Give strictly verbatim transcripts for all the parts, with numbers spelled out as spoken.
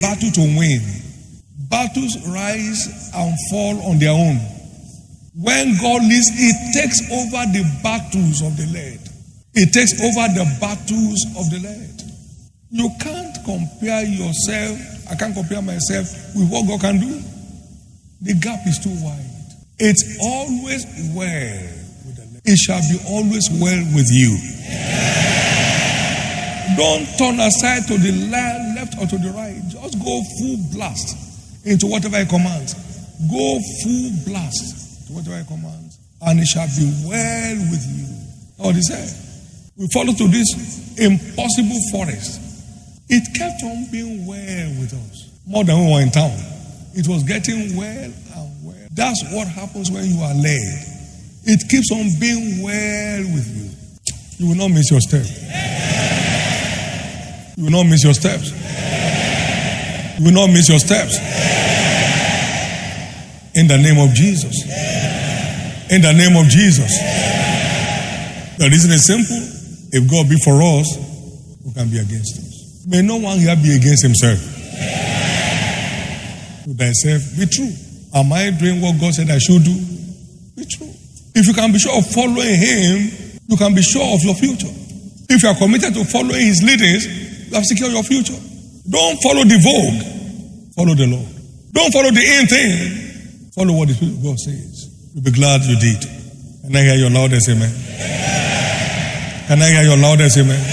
battle to win. Battles rise and fall on their own. When God leads, He takes over the battles of the land. He takes over the battles of the land. You can't compare yourself, I can't compare myself with what God can do. The gap is too wide. It's always well with the land. It shall be always well with you. Don't turn aside to the left or to the right. Just go full blast into whatever He commands. Go full blast to whatever He commands, and it shall be well with you. Oh, He said, we follow to this impossible forest. It kept on being well with us. More than we were in town. It was getting well and well. That's what happens when you are led. It keeps on being well with you. You will not miss your step. You will not miss your steps. You will not miss your steps. In the name of Jesus. In the name of Jesus. The reason is simple. If God be for us, who can be against us? May no one here be against himself. To thyself, be true. Am I doing what God said I should do? Be true. If you can be sure of following Him, you can be sure of your future. If you are committed to following His leadings, you have secured your future. Don't follow the vogue. Follow the Lord. Don't follow the in thing. Follow what the Spirit of God says. You'll be glad you did. Can I hear your loudest amen? Can I hear your loudest amen?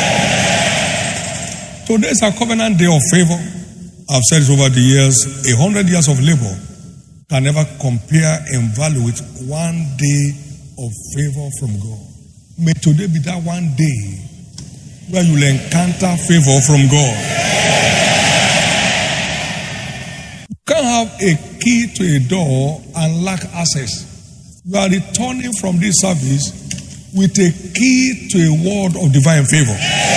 Today is a covenant day of favor. I've said it over the years. A hundred years of labor can never compare in value with one day of favor from God. May today be that one day where you will encounter favor from God. You can't have a key to a door and lack access. You are returning from this service with a key to a word of divine favor.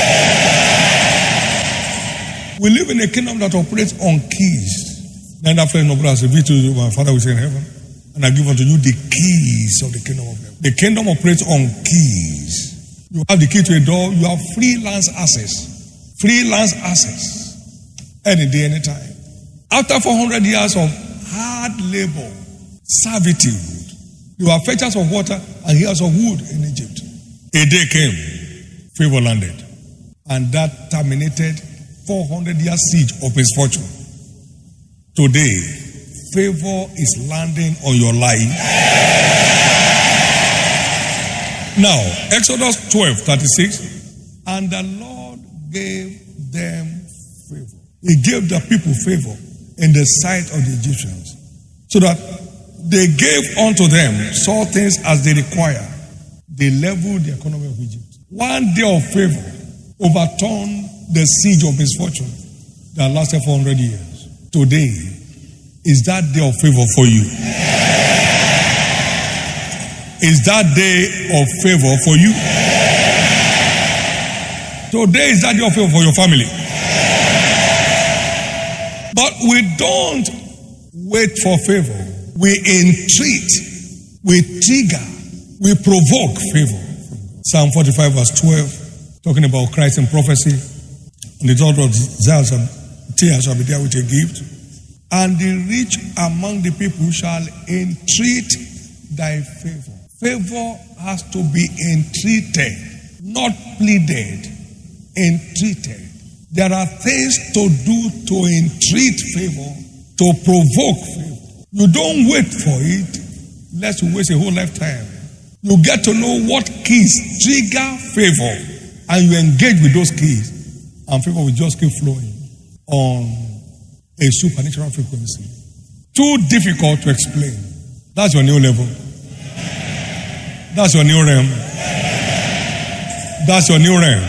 We live in a kingdom that operates on keys. Then after no brother, to my Father which is in heaven, and I give unto you the keys of the kingdom of heaven. The kingdom operates on keys. You have the key to a door, you have freelance access. Freelance access. Any day, any time. After four hundred years of hard labor, servitude, you are fetchers of water and hewers of wood in Egypt. A day came, favor landed. And that terminated four hundred year siege of misfortune. Today, favor is landing on your life. Now, Exodus twelve thirty-six, and the Lord gave them favor. He gave the people favor in the sight of the Egyptians, so that they gave unto them saw things as they require. They leveled the economy of Egypt. One day of favor overturned the siege of misfortune that lasted four hundred years. Today is that day of favor for you. Is that day of favor for you? Today is that day of favor for your family. But we don't wait for favor. We entreat, we trigger, we provoke favor. Psalm forty-five verse twelve, talking about Christ in prophecy. And the daughter of Zion shall be there with a gift. And the rich among the people shall entreat thy favor. Favor has to be entreated, not pleaded. Entreated. There are things to do to entreat favor, to provoke favor. You don't wait for it, lest you waste a whole lifetime. You get to know what keys trigger favor, and you engage with those keys, and favor will just keep flowing on a supernatural frequency. Too difficult to explain. That's your new level. That's your new realm. That's your new realm.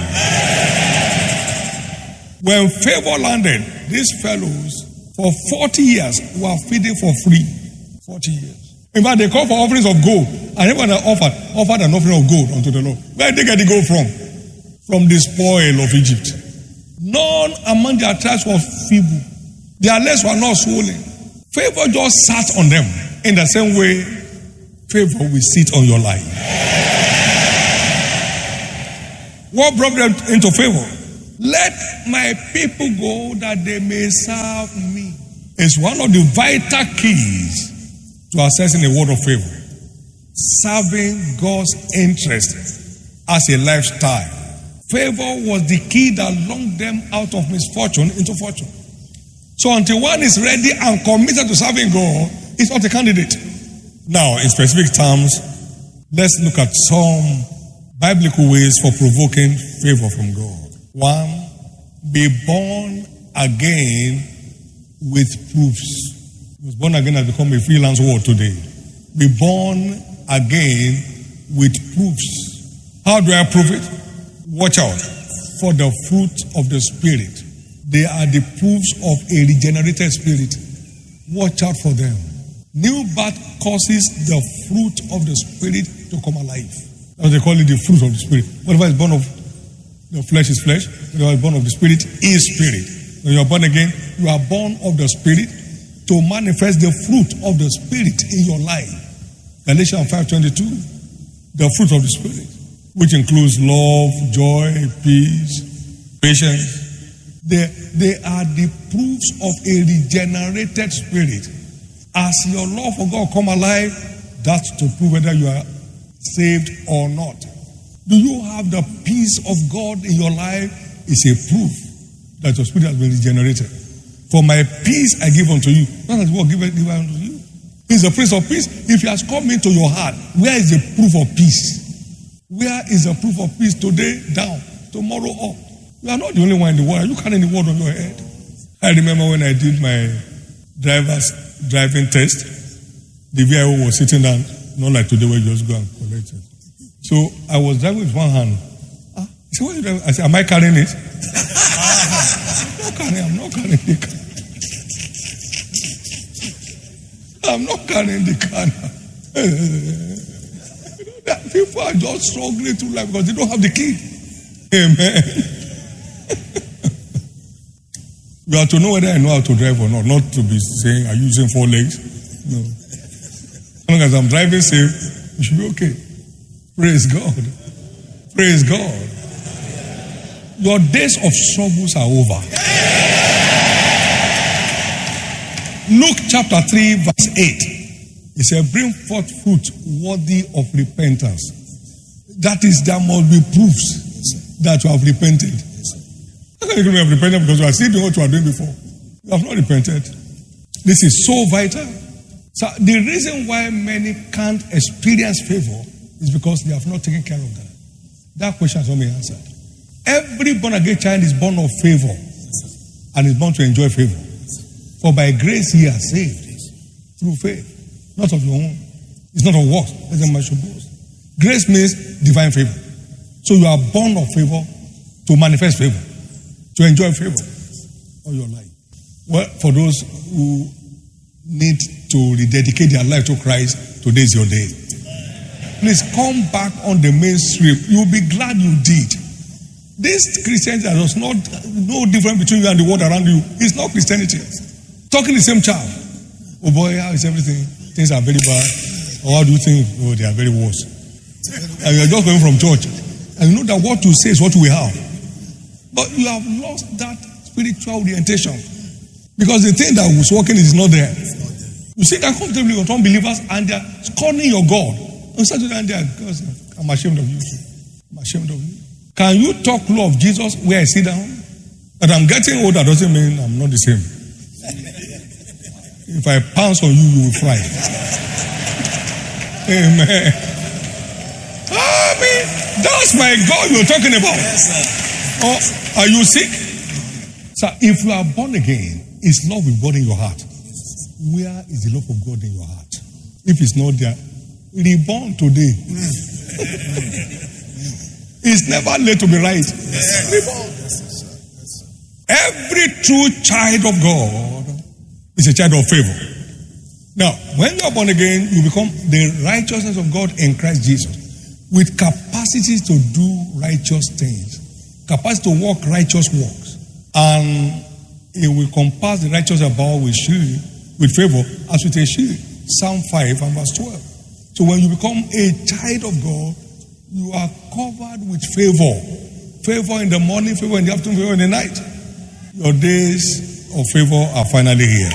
When favor landed, these fellows, for forty years, were feeding for free. forty years. In fact, they called for offerings of gold. And everyone that offered, offered an offering of gold unto the Lord. Where did they get the gold from? From the spoil of Egypt. None among their tribes was feeble. Their legs were not swollen. Favor just sat on them. In the same way, favor will sit on your life. What brought them into favor? Let my people go that they may serve me. It's one of the vital keys to accessing a word of favor. Serving God's interest as a lifestyle. Favor was the key that launched them out of misfortune into fortune. So until one is ready and committed to serving God, it's not a candidate. Now, in specific terms, let's look at some biblical ways for provoking favor from God. One, be born again with proofs. Because born again has become a freelance word today. Be born again with proofs. How do I prove it? Watch out for the fruit of the Spirit. They are the proofs of a regenerated spirit. Watch out for them. New birth causes the fruit of the Spirit to come alive. That's what they call it, the fruit of the Spirit. Whatever is born of the flesh is flesh. Whatever is born of the Spirit is spirit. When you are born again, you are born of the Spirit to manifest the fruit of the Spirit in your life. Galatians five twenty-two, the fruit of the Spirit, which includes love, joy, peace, patience. They, they are the proofs of a regenerated spirit. As your love for God come alive, that's to prove whether you are saved or not. Do you have the peace of God in your life? It's a proof that your spirit has been regenerated. For my peace I give unto you. Not as well give it give unto you. He's the Prince of Peace. If he has come into your heart, where is the proof of peace? Where is the proof of peace today? Down. Tomorrow up. You are not the only one in the world. Are you carrying the word on your head? I remember when I did my driver's driving test, the V I O was sitting down, not like today where you just go and collect it. So I was driving with one hand. Ah, he said, what are you driving? I said, am I carrying it? I'm not carrying, I'm not carrying the car. I'm not carrying the car now. People are just struggling through life because they don't have the key. Amen. You have to know whether I know how to drive or not. Not to be saying, are you using four legs? No. As long as I'm driving safe, you should be okay. Praise God. Praise God. Your days of struggles are over. Luke chapter three verse eight. He said, bring forth fruit worthy of repentance. That is, there must be proofs that you have repented. How can you have repented? Because you are still doing what you are doing before. You have not repented. This is so vital. So the reason why many can't experience favor is because they have not taken care of that. That question has not been answered. Every born again child is born of favor and is born to enjoy favor. For by grace ye are saved through faith, not of your own. It's not of works. That's my boast. Grace means divine favor. So you are born of favor to manifest favor, to enjoy favor all your life. Well, for those who need to rededicate their life to Christ, today is your day. Please come back on the mainstream. You'll be glad you did. This Christianity is not no different between you and the world around you. It's not Christianity. Talking the same child. Oh boy, how is everything? Things are very bad. Or how do you think? Oh, they are very worse. And you are just going from church. And you know that what you say is what we have. But you have lost that spiritual orientation. Because the thing that was working is not there. You sit there comfortably with unbelievers and they are scorning your God. And start to and they are, I'm ashamed of you. I'm ashamed of you. Can you talk law of Jesus where I sit down? That I'm getting older doesn't mean I'm not the same. If I pounce on you, you will fly. Amen. I mean, that's my God you're talking about. Oh, are you sick? So if you are born again, is love with God in your heart? Where is the love of God in your heart? If it's not there, reborn today. It's never late to be right. Reborn. Every true child of God is a child of favor. Now, when you are born again, you become the righteousness of God in Christ Jesus, with capacity to do righteous things, capacity to walk righteous walks, and it will compass the righteous about with shield, with favor, as with a shield. Psalm five and verse twelve. So when you become a child of God, you are covered with favor Favor in the morning, favor in the afternoon, favor in the night. Your days of favor are finally here.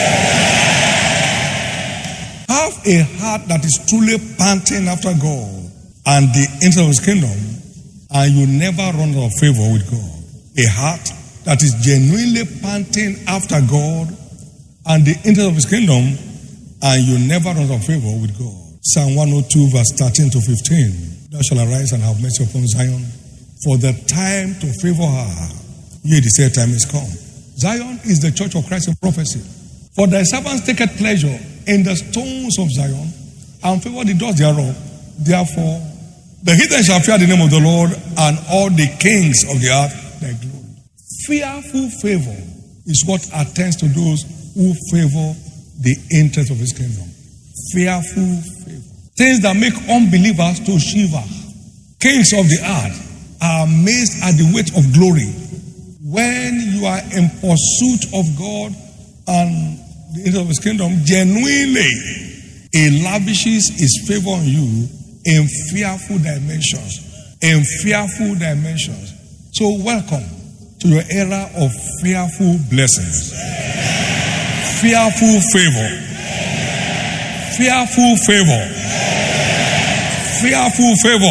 Have a heart that is truly panting after God and the interest of His kingdom, and you never run out of favor with God. A heart that is genuinely panting after God and the interest of His kingdom, and you never run out of favor with God. Psalm one oh two, verse thirteen to fifteen. Thou shalt arise and have mercy upon Zion, for the time to favor her, yea, the said time is come. Zion is the church of Christ in prophecy. For thy servants taketh pleasure in the stones of Zion, and favor the doors thereof. Therefore, the heathen shall fear the name of the Lord, and all the kings of the earth thy glory. Fearful favor is what attends to those who favor the interest of His kingdom. Fearful favor. Things that make unbelievers to shiver. Kings of the earth are amazed at the weight of glory. When you are in pursuit of God and the interest of His kingdom, genuinely, He lavishes His favor on you in fearful dimensions. In fearful dimensions. So welcome to your era of fearful blessings. Fearful favor. Fearful favor. Fearful favor.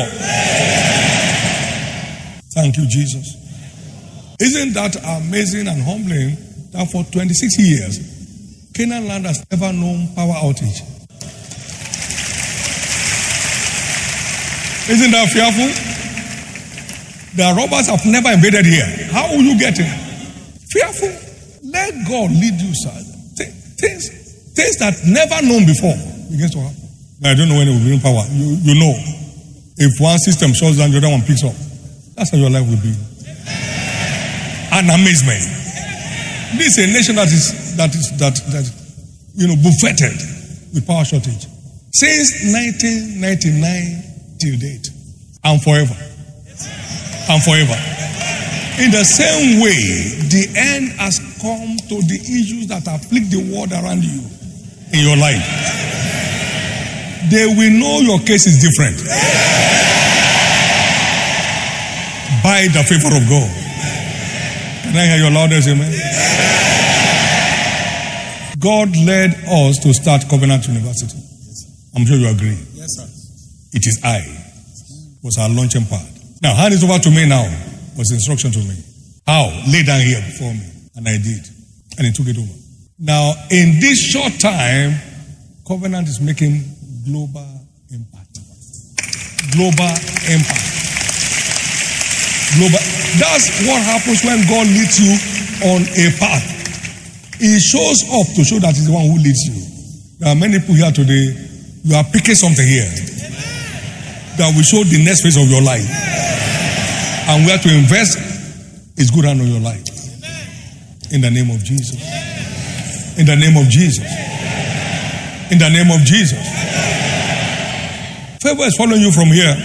Thank you, Jesus. Isn't that amazing and humbling that for twenty-six years, Canaan land has never known power outage? Isn't that fearful? The robbers have never invaded here. How will you get in? Fearful. Let God lead you, sir. Things, things that never known before begins to happen. I don't know when it will bring power. You, you know, if one system shuts down, the other one picks up. That's how your life will be. An amazement. This is a nation that is that is that that you know buffeted with power shortage since nineteen ninety-nine till date, and forever, and forever. In the same way, the end has come to the issues that afflict the world around you in your life. They will know your case is different by the favor of God. Can I hear your loudest amen? God led us to start Covenant University. I'm sure you agree. Yes, sir. It is I. Was our launching pad. Now, hand it over to me now. Was instruction to me. How? Lay down here before me. And I did. And he took it over. Now, in this short time, Covenant is making global impact. Global impact. Global. That's what happens when God leads you on a path. He shows up to show that he's the one who leads you. There are many people here today. You are picking something here that will show the next phase of your life. And where to invest is good hand on your life. In the name of Jesus. In the name of Jesus. In the name of Jesus. Favor is following you from here.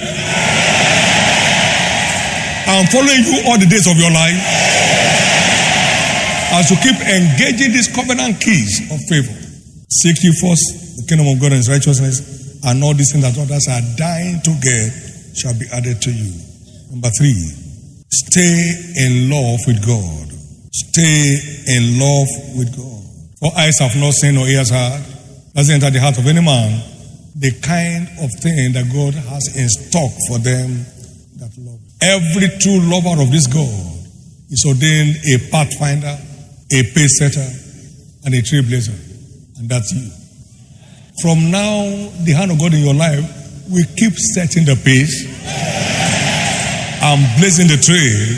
I'm following you all the days of your life. As you keep engaging these covenant keys of favor. Seek ye first the kingdom of God and His righteousness, and all these things that others are dying to get shall be added to you. Number three, stay in love with God. Stay in love with God. For eyes have not seen nor ears heard, doesn't enter the heart of any man, the kind of thing that God has in stock for them that love. Every true lover of this God is ordained a pathfinder, a pace setter, and a trailblazer. And that's you. From now, the hand of God in your life will keep setting the pace and blazing the trail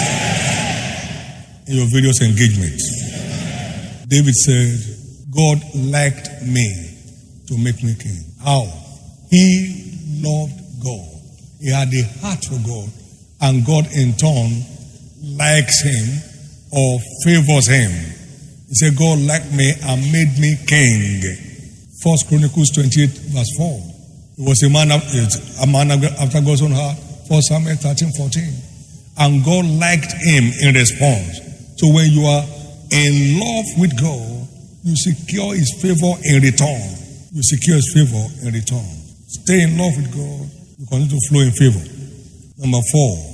in your various engagements. David said, God liked me to make me king. How? He loved God. He had a heart for God. And God in turn likes him or favors him. He said, God liked me and made me king. First Chronicles twenty-eight verse four. He was a man, a man after God's own heart. First Samuel thirteen fourteen. And God liked him in response. So when you are in love with God, you secure his favor in return. You secure his favor in return. Stay in love with God. You continue to flow in favor. Number four,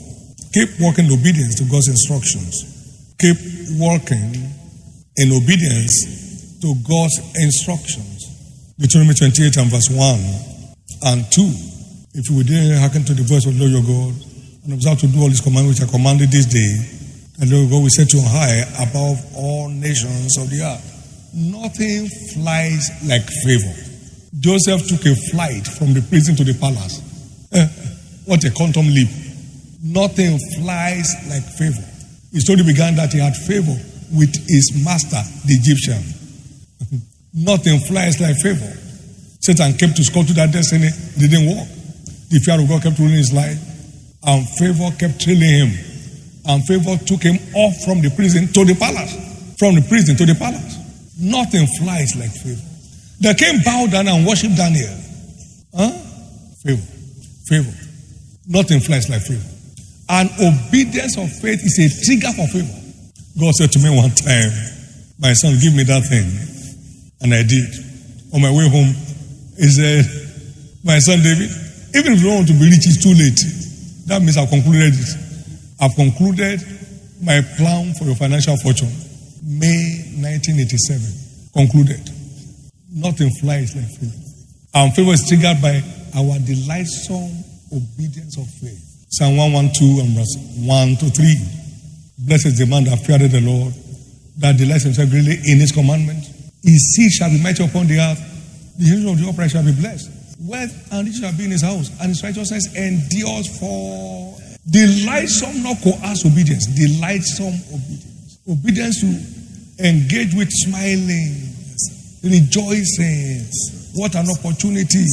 Keep walking in obedience to God's instructions. Keep walking in obedience to God's instructions. Deuteronomy twenty-eight and verse one and two. If you will dare hearken to the voice of the Lord your God, and observe to do all his commandments which I commanded this day, the Lord God will set you on high above all nations of the earth. Nothing flies like favor. Joseph took a flight from the prison to the palace. Eh, what a quantum leap. Nothing flies like favor. His story began that he had favor with his master, the Egyptian. Nothing flies like favor. Satan kept to score to that destiny, didn't work. The fear of God kept ruling his life, and favor kept trailing him. And favor took him off from the prison to the palace. From the prison to the palace. Nothing flies like favor. The king bowed down and worshipped Daniel. Huh? Favor. Favor. Nothing flies like favor. And obedience of faith is a trigger for favor. God said to me one time, my son, give me that thing. And I did. On my way home, he said, my son David, even if you don't want to be rich, it's too late. That means I've concluded it. I've concluded my plan for your financial fortune. May nineteen eighty-seven. Concluded. Nothing flies like favor. Our favor is triggered by our delightsome obedience of faith. Psalm one twelve and verse one to three. Blessed is the man that feareth the Lord, that delights himself greatly in his commandment. His seed shall be mighty upon the earth. The children of the upright shall be blessed. Wealth and riches shall be in his house, and his righteousness endures for delightsome, not coerced obedience. Delightsome obedience. Obedience to engage with smiling, rejoicing. What an opportunity.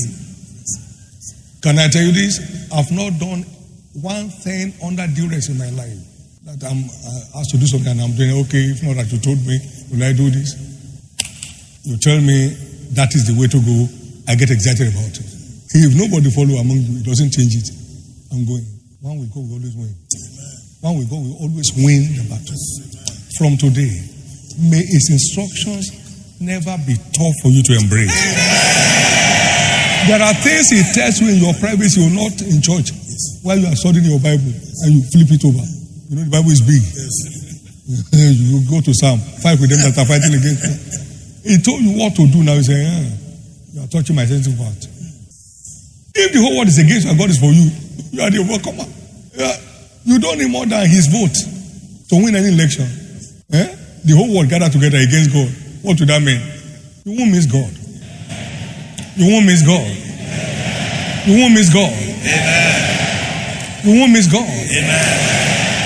Can I tell you this? I've not done one thing under duress in my life. That I'm uh, asked to do something and I'm doing okay. If not that you told me, will I do this? You tell me that is the way to go. I get excited about it. If nobody follow among you, it doesn't change it. I'm going. One will go, we always win. One will go, we always win the battle. From today, may his instructions never be tough for you to embrace. There are things he tells you in your privacy, you will not in church. While you are studying your Bible and you flip it over. You know the Bible is big. You go to Psalm, fight with them that are fighting against you. He told you what to do now. You say, eh, you are touching my sensitive part. If the whole world is against you and God is for you, you are the overcomer. Yeah. You don't need more than his vote to win any election. Eh? The whole world gathered together against God. What would that mean? You won't miss God. You won't miss God. You won't miss God. You won't miss God. Amen.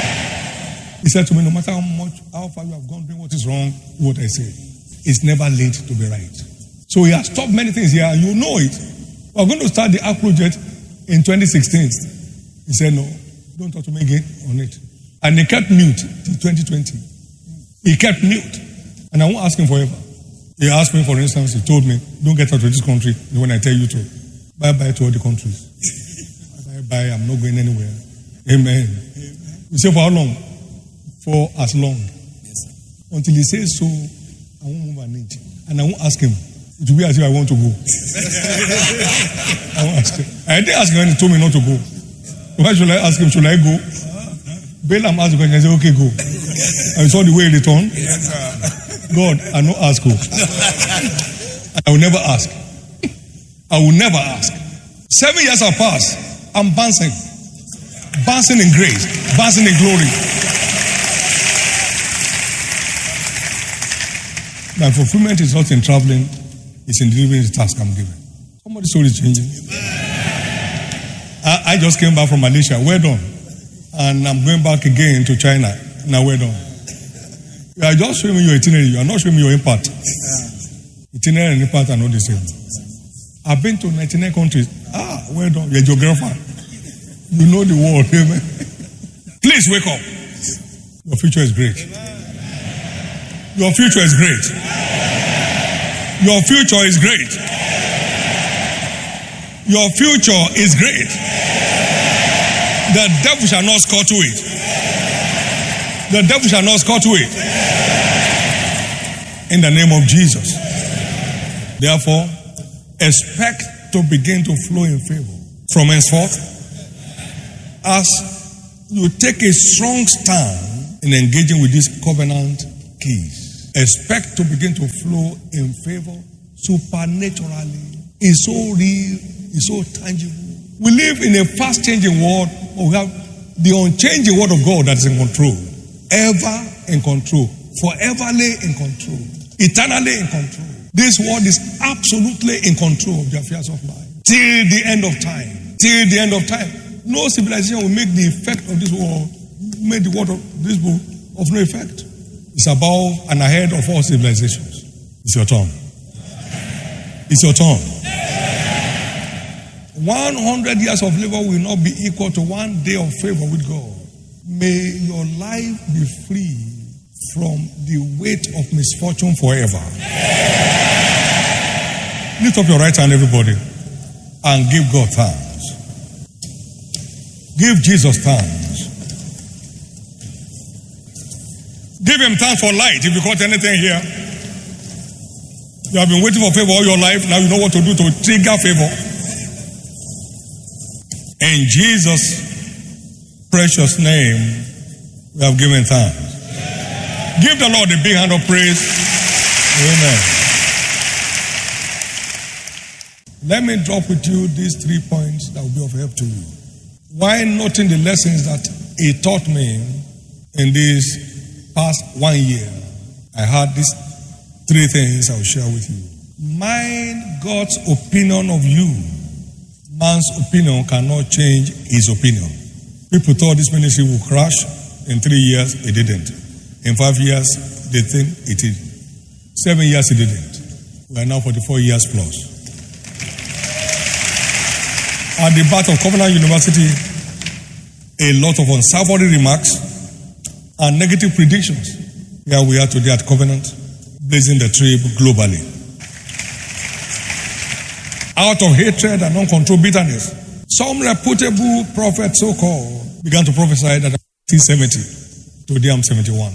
He said to me, no matter how much, how far you have gone doing what is wrong, what I say, it's never late to be right. So he has stopped many things here, and you know it. We're going to start the Ark project in twenty sixteen. He said, no, don't talk to me again on it. And he kept mute till twenty twenty. He kept mute. And I won't ask him forever. He asked me, for instance, he told me, don't get out of this country when I tell you to. Bye-bye to all the countries. Bye-bye, I'm not going anywhere. Amen. Amen. We say, for how long? For as long. Yes. Until he says so, I won't move an inch. And I won't ask him. It will be as if I want to go. I won't ask him. I didn't ask him when he told me not to go. Why should I ask him? Should I go? Balaam asked the question. I said, okay, go. I saw the way he returned. God, I no ask you. I will never ask. I will never ask. Seven years have passed. I'm bouncing. Bouncing in grace. Bouncing in glory. My fulfillment is not in traveling. It's in delivering the task I'm given. Somebody's story is changing. I, I just came back from Malaysia. Well done. And I'm going back again to China. Now well done. You are just showing me your itinerary. You are not showing me your impact. Itinerary and impact are not the same. I've been to ninety-nine countries. Ah, well done. You're a geographer. You know the world. Amen. Please wake up. Your future is great. Your future is great. Your future is great. Your future is great. The devil shall not score to it. The devil shall not score to it. In the name of Jesus. Therefore, expect to begin to flow in favor from henceforth as you take a strong stand in engaging with these covenant keys. Expect to begin to flow in favor supernaturally. It's so real, it's so tangible. We live in a fast-changing world, but we have the unchanging word of God that is in control. Ever in control. Foreverly in control. Eternally in control. This world is absolutely in control of the affairs of life. Till the end of time. Till the end of time. No civilization will make the effect of this world, make the word of this book of no effect. It's above and ahead of all civilizations. It's your turn. It's your turn. one hundred years of labor will not be equal to one day of favor with God. May your life be free from the weight of misfortune forever. Lift up your right hand, everybody, and give God thanks. Give Jesus thanks. Give him thanks for light if you caught anything here. You have been waiting for favor all your life. Now you know what to do to trigger favor. In Jesus' precious name, we have given thanks. Give the Lord a big hand of praise. Amen. Let me drop with you these three points that will be of help to you. While noting the lessons that he taught me in this past one year, I had these three things I will share with you. Mind God's opinion of you. Man's opinion cannot change his opinion. People thought this ministry would crash. In three years, it didn't. In five years, they think it did. Seven years, it didn't. We are now forty-four years plus. At the Bath of Covenant University, a lot of unsavory remarks and negative predictions. Here we are today at Covenant, blazing the trail globally. Out of hatred and uncontrolled bitterness, some reputable prophets, so-called, began to prophesy that I'm seventy. Today I'm seventy-one.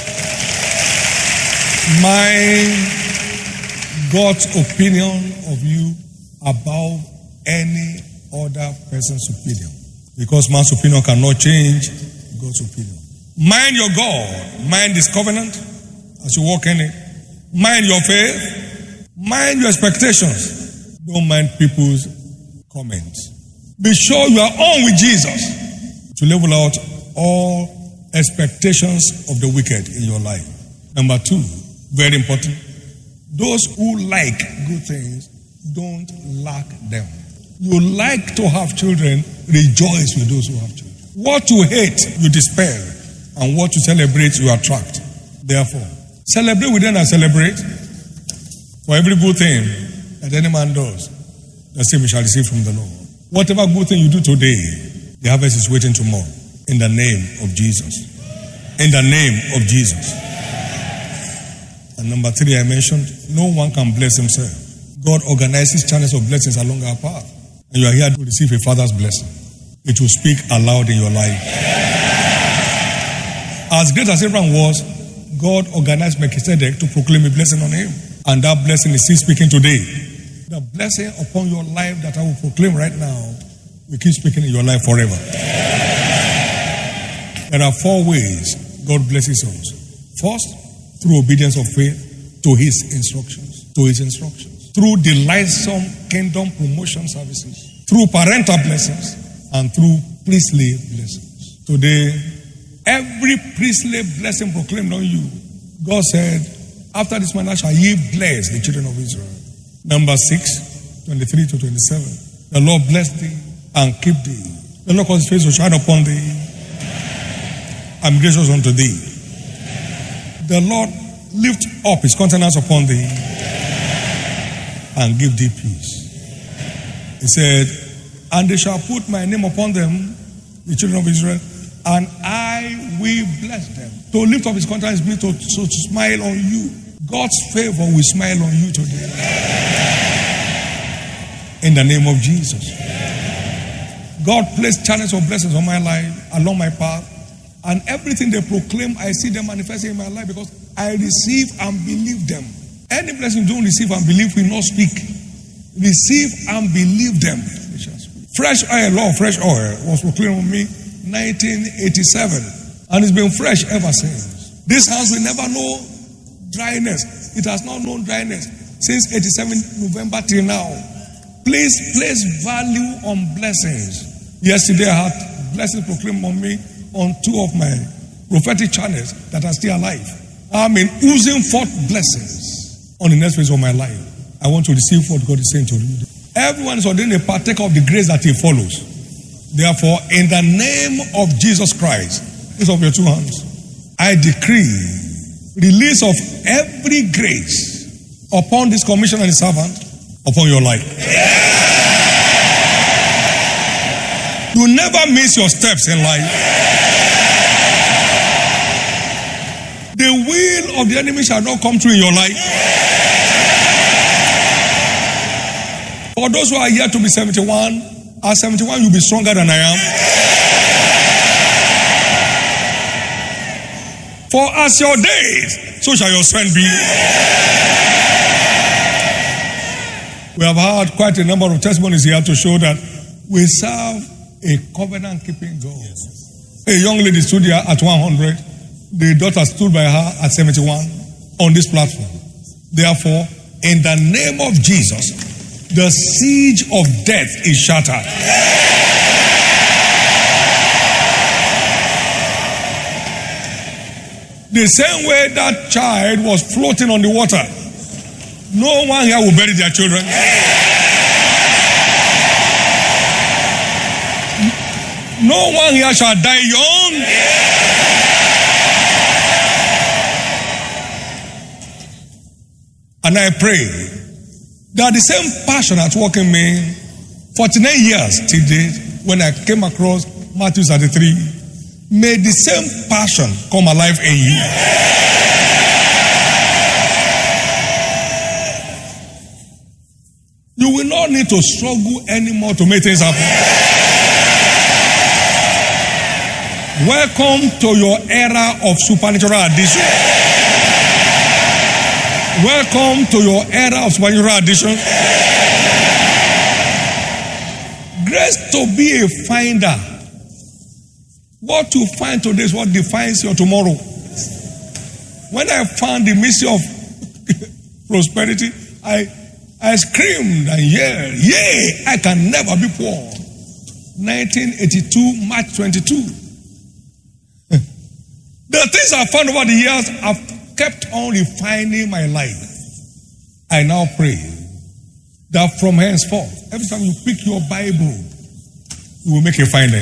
My God's opinion of you above any other person's opinion. Because man's opinion cannot change God's opinion. Mind your God. Mind this covenant as you walk in it. Mind your faith. Mind your expectations. Don't mind people's comments. Be sure you are on with Jesus to level out all expectations of the wicked in your life. Number two, very important. Those who like good things don't lack them. You like to have children, rejoice with those who have children. What you hate, you despair. And what you celebrate, you attract. Therefore, celebrate with them and celebrate. For every good thing that any man does, the same we shall receive from the Lord. Whatever good thing you do today, the harvest is waiting tomorrow. In the name of Jesus. In the name of Jesus. And number three, I mentioned, no one can bless himself. God organizes channels of blessings along our path. And you are here to receive a father's blessing. It will speak aloud in your life. As great as Abraham was, God organized Melchizedek to proclaim a blessing on him. And that blessing is still speaking today. The blessing upon your life that I will proclaim right now will keep speaking in your life forever. There are four ways God blesses us. First, through obedience of faith to his instructions. To his instructions. Through delightsome kingdom promotion services. Through parental blessings. And through priestly blessings. Today, every priestly blessing proclaimed on you, God said, after this manner shall ye bless the children of Israel. Number six, twenty-three to twenty-seven. The Lord bless thee and keep thee. The Lord cause his face to shine upon thee and be gracious unto thee. The Lord lift up his countenance upon thee and give thee peace. He said, and they shall put my name upon them, the children of Israel, and I will bless them. To lift up his countenance means to, to, to smile on you. God's favor will smile on you today. In the name of Jesus. God placed channels of blessings on my life, along my path. And everything they proclaim, I see them manifesting in my life because I receive and believe them. Any blessing you don't receive and believe will not speak. Receive and believe them. Fresh oil, Lord, fresh oil was proclaimed on me nineteen eighty-seven. And it's been fresh ever since. This house will never know dryness. It has not known dryness since eighty-seven November till now. Please place value on blessings. Yesterday I had blessings proclaimed on me on two of my prophetic channels that are still alive. I'm in oozing forth blessings on the next phase of my life. I want to receive what God is saying to you. Everyone is ordained a partaker of the grace that he follows. Therefore, in the name of Jesus Christ, raise up your two hands. I decree release of every grace upon this commission and the servant upon your life. You never miss your steps in life. The will of the enemy shall not come true in your life. For those who are yet to be seventy-one, at seventy-one you'll be stronger than I am. For as your days, so shall your strength be. We have had quite a number of testimonies here to show that we serve a covenant-keeping God. Yes. A young lady stood here at one hundred. The daughter stood by her at seventy-one on this platform. Therefore, in the name of Jesus, the siege of death is shattered. The same way that child was floating on the water, no one here will bury their children. No one here shall die young. And I pray that the same passion at work in me forty-nine years till date, when I came across Matthew thirty-three, may the same passion come alive in you. You will not need to struggle anymore to make things happen. Welcome to your era of supernatural addition. Welcome to your era of supernatural addition. Grace to be a finder. What you find today is what defines your tomorrow. When I found the mystery of prosperity, I I screamed and yelled, yay, I can never be poor. nineteen eighty-two, March twenty-two. The things I found over the years have kept on refining my life. I now pray that from henceforth, every time you pick your Bible, you will make a finding.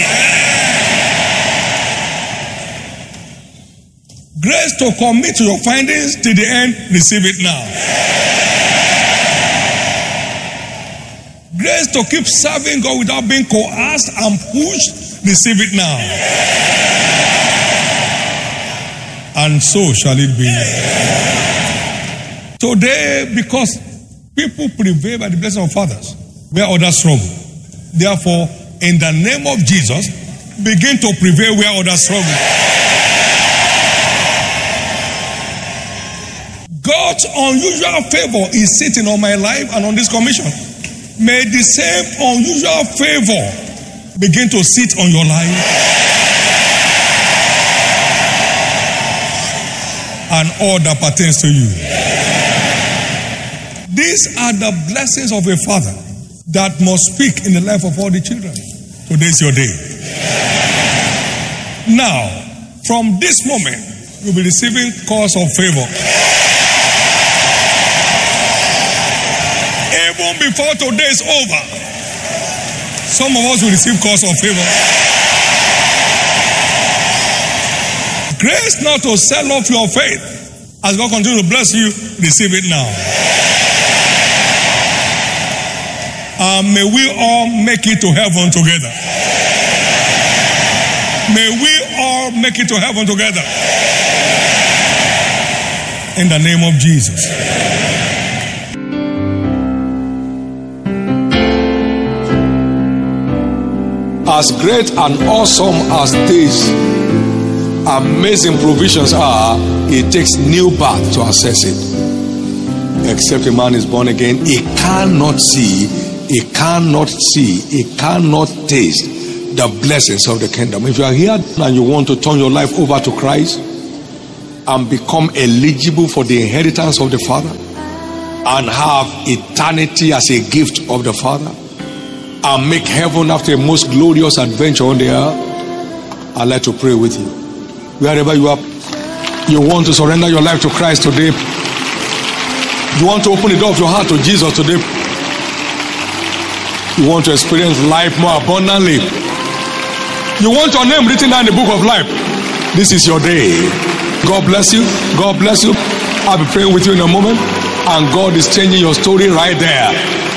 Grace to commit to your findings till the end, receive it now. Grace to keep serving God without being coerced and pushed, receive it now. And so shall it be. Today, because people prevail by the blessing of fathers, where others struggle. Therefore, in the name of Jesus, begin to prevail where others struggle. God's unusual favor is sitting on my life and on this commission. May the same unusual favor begin to sit on your life and all that pertains to you. These are the blessings of a father that must speak in the life of all the children. Today is your day. Now, from this moment, you'll be receiving calls of favor. Even before today is over, some of us will receive calls of favor. Grace not to sell off your faith. As God continues to bless you, receive it now. And may we all make it to heaven together. May we all make it to heaven together. In the name of Jesus. As great and awesome as these amazing provisions are, it takes new birth to access it. Except a man is born again, he cannot see, he cannot see, he cannot taste the blessings of the kingdom. If you are here and you want to turn your life over to Christ and become eligible for the inheritance of the Father and have eternity as a gift of the Father and make heaven after a most glorious adventure on the earth, I'd like to pray with you. Wherever you are, you want to surrender your life to Christ today. You want to open the door of your heart to Jesus today. You want to experience life more abundantly. You want your name written down in the book of life. This is your day. God bless you. God bless you. I'll be praying with you in a moment. And God is changing your story right there.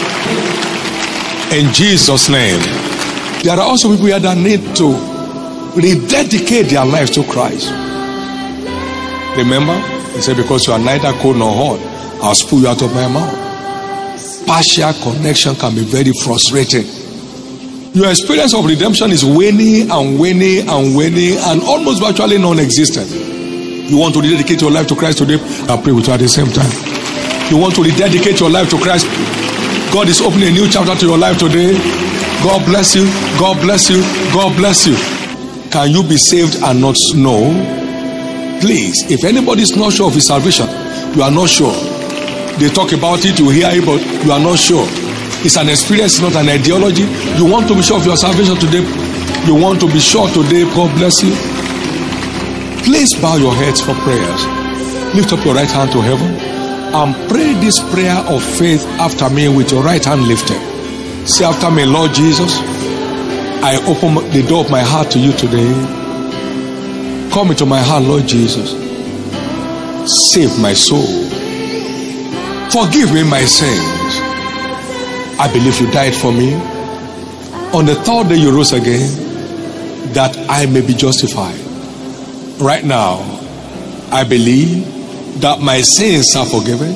In Jesus' name. There are also people here that need to rededicate their lives to Christ. Remember, he said, because you are neither cold nor hot, I'll spew you out of my mouth. Partial connection can be very frustrating. Your experience of redemption is waning and waning and waning and almost virtually non-existent. You want to rededicate your life to Christ today? I'll pray with you at the same time. You want to rededicate your life to Christ? God is opening a new chapter to your life today. God bless you. God bless you. God bless you. Can you be saved and not know? Please, if anybody is not sure of his salvation, you are not sure. They talk about it, you hear it, but you are not sure. It's an experience, not an ideology. You want to be sure of your salvation today. You want to be sure today. God bless you. Please bow your heads for prayers. Lift up your right hand to heaven and pray this prayer of faith after me with your right hand lifted. Say after me, Lord Jesus, I open the door of my heart to you today. Come into my heart, Lord Jesus. Save my soul. Forgive me my sins. I believe you died for me. On the third day you rose again, that I may be justified. Right now, I believe that my sins are forgiven.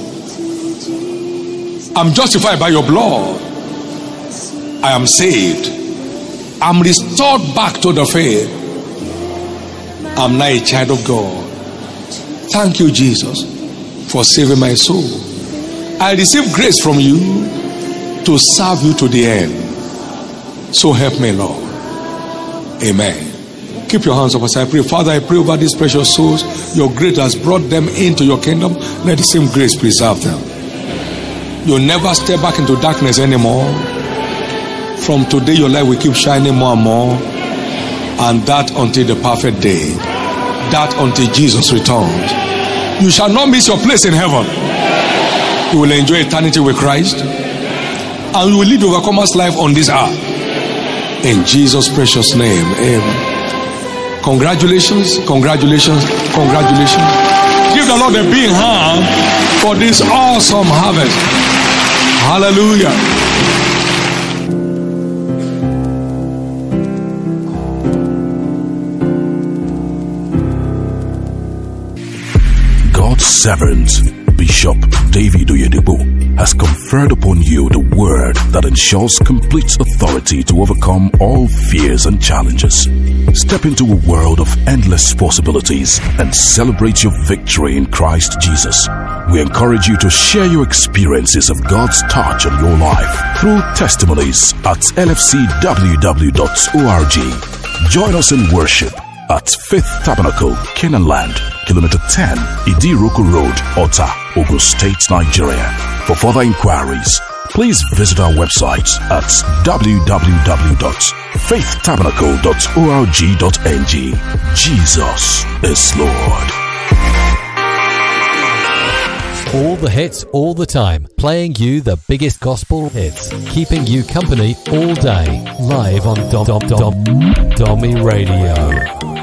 I'm justified by your blood. I am saved. I'm restored back to the faith. I'm now a child of God. Thank you, Jesus, for saving my soul. I receive grace from you to serve you to the end. So help me, Lord. Amen. Keep your hands up as I pray. Father, I pray over these precious souls. Your grace has brought them into your kingdom. Let the same grace preserve them. You'll never step back into darkness anymore. From today, your light will keep shining more and more. And that until the perfect day. That until Jesus returns. You shall not miss your place in heaven. You will enjoy eternity with Christ. And you will live the overcomer's life on this earth. In Jesus' precious name. Amen. Congratulations, congratulations, congratulations. Give the Lord a big hand for this awesome harvest. Hallelujah. God's servant, Bishop David Oyedepo, has conferred upon you the word that ensures complete authority to overcome all fears and challenges. Step into a world of endless possibilities and celebrate your victory in Christ Jesus. We encourage you to share your experiences of God's touch on your life through testimonies at L F C W W dot org. Join us in worship at Faith Tabernacle, Canaan Land, Kilometer ten, Idiroko Road, Ota, Ogun State, Nigeria. For further inquiries, please visit our website at w w w dot faith tabernacle dot org dot n g. Jesus is Lord. All the hits, all the time. Playing you the biggest gospel hits. Keeping you company all day. Live on Dom Dom Dom Dommy Radio.